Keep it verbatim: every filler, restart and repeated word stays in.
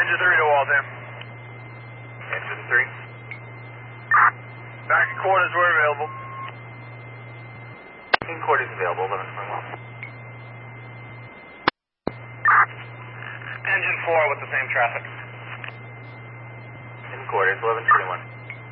Engine three to Waltham. Engine three. Back and quarters were available. In quarters available, eleven twenty-one. Engine four with the same traffic. In quarters, eleven twenty-one.